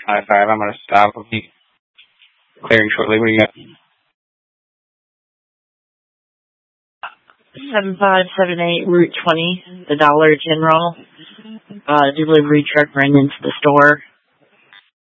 5-5. I'm going to stop. I'll be clearing shortly. What do you got? 7578 Route 20, the Dollar General. Delivery truck ran into the store.